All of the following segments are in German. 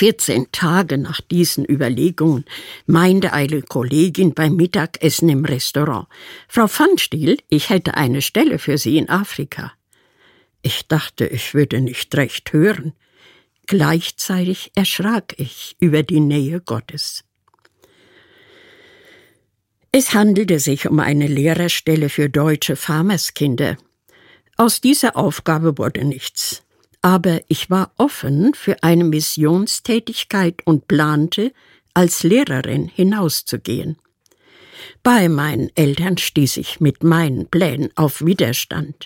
14 Tage nach diesen Überlegungen meinte eine Kollegin beim Mittagessen im Restaurant: »Frau Pfannstiel, ich hätte eine Stelle für Sie in Afrika.« Ich dachte, ich würde nicht recht hören. Gleichzeitig erschrak ich über die Nähe Gottes. Es handelte sich um eine Lehrerstelle für deutsche Farmerskinder. Aus dieser Aufgabe wurde nichts. Aber ich war offen für eine Missionstätigkeit und plante, als Lehrerin hinauszugehen. Bei meinen Eltern stieß ich mit meinen Plänen auf Widerstand.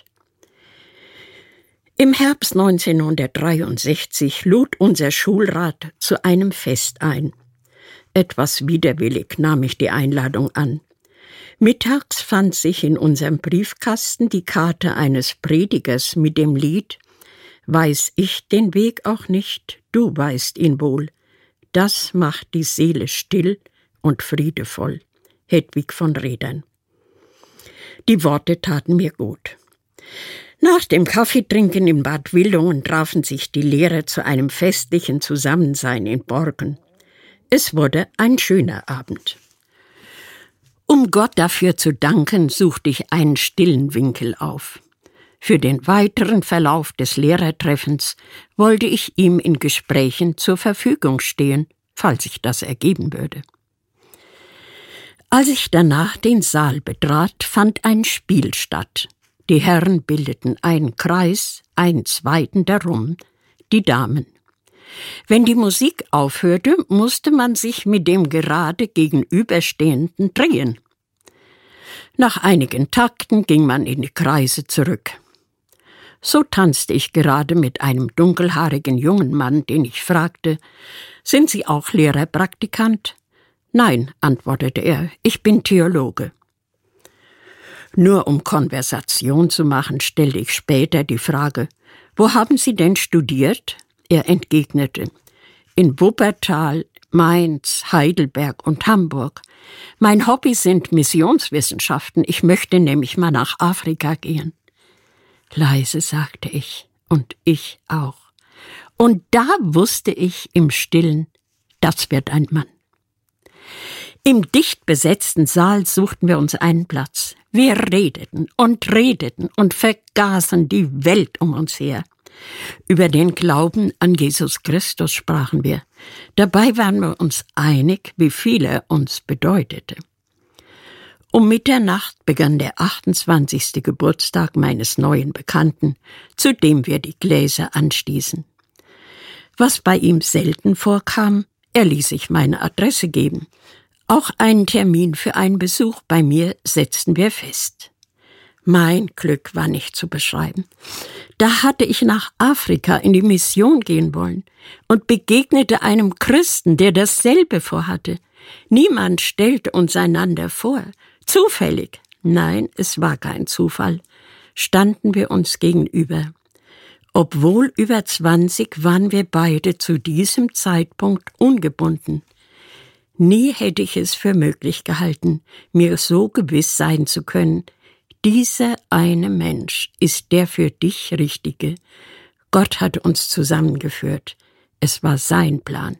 Im Herbst 1963 lud unser Schulrat zu einem Fest ein. Etwas widerwillig nahm ich die Einladung an. Mittags fand sich in unserem Briefkasten die Karte eines Predigers mit dem Lied »Weiß ich den Weg auch nicht, du weißt ihn wohl. Das macht die Seele still und friedevoll.« Hedwig von Rädern. Die Worte taten mir gut. Nach dem Kaffeetrinken in Bad Wildungen trafen sich die Lehrer zu einem festlichen Zusammensein in Borken. Es wurde ein schöner Abend. Um Gott dafür zu danken, suchte ich einen stillen Winkel auf. Für den weiteren Verlauf des Lehrertreffens wollte ich ihm in Gesprächen zur Verfügung stehen, falls sich das ergeben würde. Als ich danach den Saal betrat, fand ein Spiel statt. Die Herren bildeten einen Kreis, einen zweiten darum, die Damen. Wenn die Musik aufhörte, musste man sich mit dem gerade Gegenüberstehenden drehen. Nach einigen Takten ging man in die Kreise zurück. So tanzte ich gerade mit einem dunkelhaarigen jungen Mann, den ich fragte: »Sind Sie auch Lehrerpraktikant?« »Nein«, antwortete er, »ich bin Theologe.« Nur um Konversation zu machen, stellte ich später die Frage: »Wo haben Sie denn studiert?« Er entgegnete: »In Wuppertal, Mainz, Heidelberg und Hamburg. Mein Hobby sind Missionswissenschaften. Ich möchte nämlich mal nach Afrika gehen.« Leise sagte ich: »Und ich auch.« Und da wusste ich im Stillen, das wird ein Mann. Im dicht besetzten Saal suchten wir uns einen Platz. Wir redeten und vergaßen die Welt um uns her. Über den Glauben an Jesus Christus sprachen wir. Dabei waren wir uns einig, wie viel er uns bedeutete. Um Mitternacht begann der 28. Geburtstag meines neuen Bekannten, zu dem wir die Gläser anstießen. Was bei ihm selten vorkam, er ließ sich meine Adresse geben. Auch einen Termin für einen Besuch bei mir setzten wir fest. Mein Glück war nicht zu beschreiben. Da hatte ich nach Afrika in die Mission gehen wollen und begegnete einem Christen, der dasselbe vorhatte. Niemand stellte uns einander vor. Zufällig, nein, es war kein Zufall, standen wir uns gegenüber. Obwohl über 20 waren wir beide zu diesem Zeitpunkt ungebunden. Nie hätte ich es für möglich gehalten, mir so gewiss sein zu können, dieser eine Mensch ist der für dich Richtige. Gott hat uns zusammengeführt. Es war sein Plan.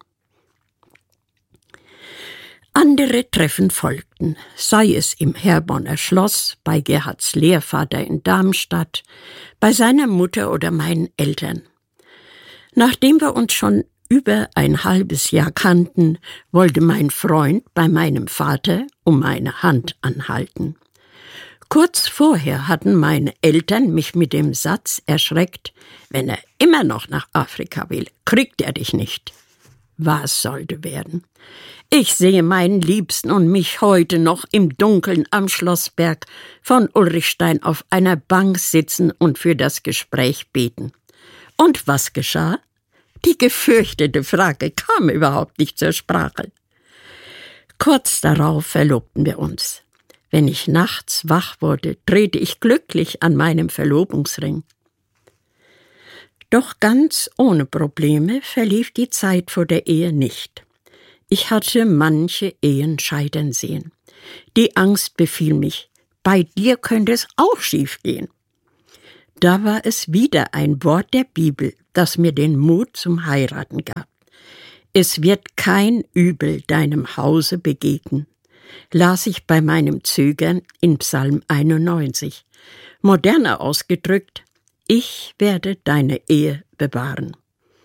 Andere Treffen folgten, sei es im Herborner Schloss, bei Gerhards Lehrvater in Darmstadt, bei seiner Mutter oder meinen Eltern. Nachdem wir uns schon über ein halbes Jahr kannten, wollte mein Freund bei meinem Vater um meine Hand anhalten. Kurz vorher hatten meine Eltern mich mit dem Satz erschreckt: »Wenn er immer noch nach Afrika will, kriegt er dich nicht.« Was sollte werden? Ich sehe meinen Liebsten und mich heute noch im Dunkeln am Schlossberg von Ulrichstein auf einer Bank sitzen und für das Gespräch beten. Und was geschah? Die gefürchtete Frage kam überhaupt nicht zur Sprache. Kurz darauf verlobten wir uns. Wenn ich nachts wach wurde, drehte ich glücklich an meinem Verlobungsring. Doch ganz ohne Probleme verlief die Zeit vor der Ehe nicht. Ich hatte manche Ehen scheitern sehen. Die Angst befiel mich. Bei dir könnte es auch schiefgehen. Da war es wieder ein Wort der Bibel, das mir den Mut zum Heiraten gab. Es wird kein Übel deinem Hause begegnen, las ich bei meinem Zögern in Psalm 91. Moderner ausgedrückt: Ich werde deine Ehe bewahren.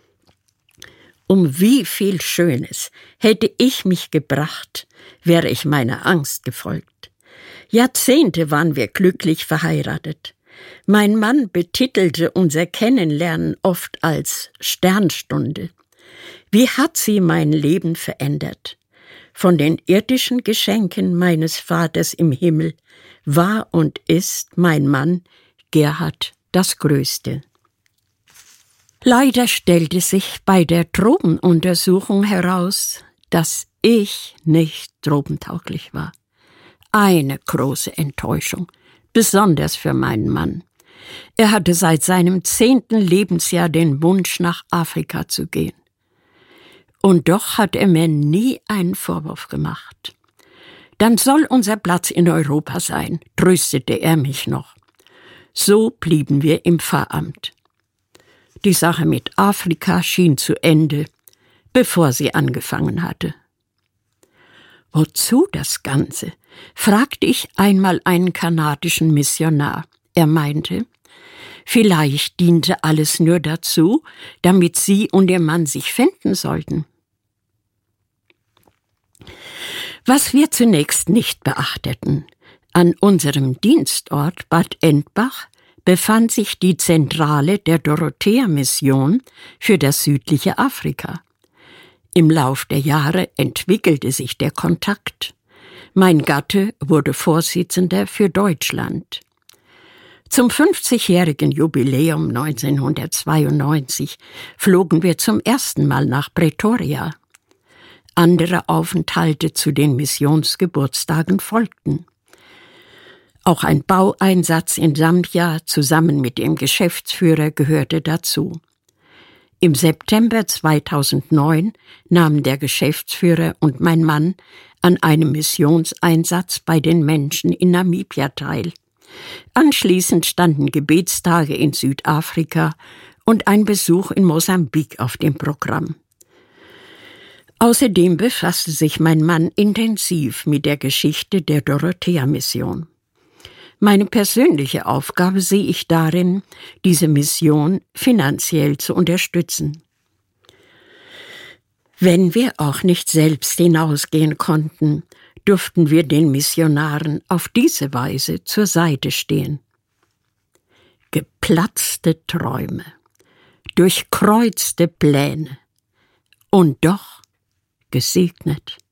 Um wie viel Schönes hätte ich mich gebracht, wäre ich meiner Angst gefolgt. Jahrzehnte waren wir glücklich verheiratet. Mein Mann betitelte unser Kennenlernen oft als Sternstunde. Wie hat sie mein Leben verändert? Von den irdischen Geschenken meines Vaters im Himmel war und ist mein Mann Gerhard das Größte. Leider stellte sich bei der Drogenuntersuchung heraus, dass ich nicht drogentauglich war. Eine große Enttäuschung, besonders für meinen Mann. Er hatte seit seinem 10. Lebensjahr den Wunsch, nach Afrika zu gehen. Und doch hat er mir nie einen Vorwurf gemacht. Dann soll unser Platz in Europa sein, tröstete er mich noch. So blieben wir im Pfarramt. Die Sache mit Afrika schien zu Ende, bevor sie angefangen hatte. Wozu das Ganze? Fragte ich einmal einen kanadischen Missionar. Er meinte, vielleicht diente alles nur dazu, damit Sie und Ihr Mann sich finden sollten. Was wir zunächst nicht beachteten: An unserem Dienstort Bad Endbach befand sich die Zentrale der Dorothea-Mission für das südliche Afrika. Im Lauf der Jahre entwickelte sich der Kontakt. Mein Gatte wurde Vorsitzender für Deutschland. Zum 50-jährigen Jubiläum 1992 flogen wir zum ersten Mal nach Pretoria. Andere Aufenthalte zu den Missionsgeburtstagen folgten. Auch ein Baueinsatz in Sambia zusammen mit dem Geschäftsführer gehörte dazu. Im September 2009 nahmen der Geschäftsführer und mein Mann an einem Missionseinsatz bei den Menschen in Namibia teil. Anschließend standen Gebetstage in Südafrika und ein Besuch in Mosambik auf dem Programm. Außerdem befasste sich mein Mann intensiv mit der Geschichte der Dorothea-Mission. Meine persönliche Aufgabe sehe ich darin, diese Mission finanziell zu unterstützen. Wenn wir auch nicht selbst hinausgehen konnten, durften wir den Missionaren auf diese Weise zur Seite stehen. Geplatzte Träume, durchkreuzte Pläne und doch gesegnet.